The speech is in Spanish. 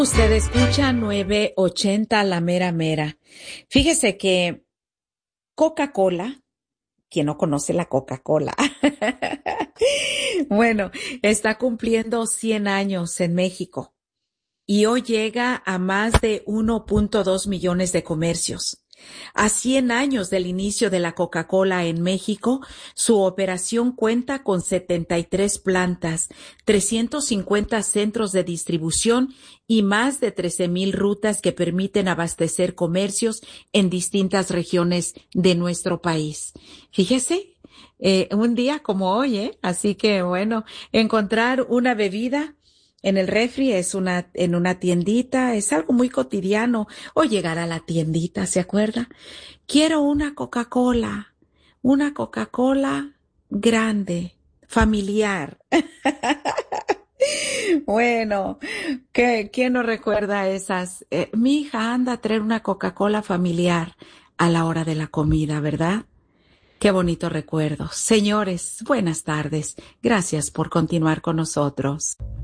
Usted escucha 980 La Mera Mera. Fíjese que Coca-Cola, quien no conoce la Coca-Cola, bueno, está cumpliendo 100 años en México y hoy llega a más de 1.2 millones de comercios. A 100 años del inicio de la Coca-Cola en México, su operación cuenta con 73 plantas, 350 centros de distribución y más de 13,000 rutas que permiten abastecer comercios en distintas regiones de nuestro país. Fíjese, un día como hoy, así que bueno, encontrar una bebida en el refri en una tiendita, es algo muy cotidiano. O llegar a la tiendita, ¿se acuerda? Quiero una Coca-Cola grande, familiar. Bueno, ¿quién no recuerda esas? Mi hija anda a traer una Coca-Cola familiar a la hora de la comida, ¿verdad? Qué bonito recuerdo. Señores, buenas tardes. Gracias por continuar con nosotros.